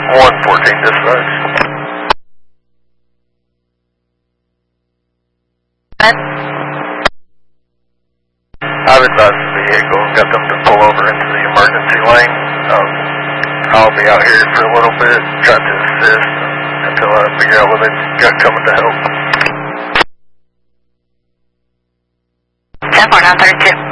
114 dispatch. I've advised the vehicle and got them to pull over into the emergency lane. I'll be out here for a little bit, trying to assist until I figure out what they've got coming to help. 10-4 932.